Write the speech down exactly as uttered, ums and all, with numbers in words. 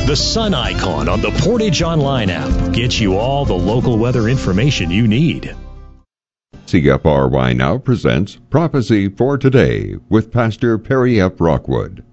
The sun icon on the Portage Online app gets you all the local weather information you need. C F R Y Now presents Prophecy for Today with Pastor Perry F. Rockwood.